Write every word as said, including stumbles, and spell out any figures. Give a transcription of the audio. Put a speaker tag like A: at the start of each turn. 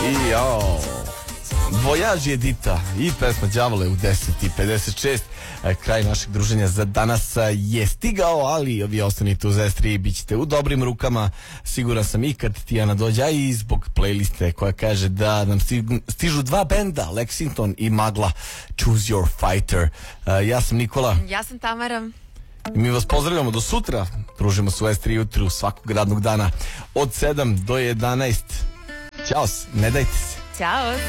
A: I jao. Voyage Edita i pesma Đavole u deset i pedeset šest. Kraj našeg druženja za danas je stigao, ali vi ostanite uz S tri i bit ćete u dobrim rukama. Siguran sam i kad Tijana dođe, a i zbog playliste koja kaže da nam stižu dva benda, Lexington i Magla. Choose your fighter. Ja sam Nikola.
B: Ja sam Tamara.
A: I mi vas pozdravljamo do sutra. Družimo se u S tri jutru svakog radnog dana od sedam do jedanaest. Ćao, ne dajte se.
B: Ćao.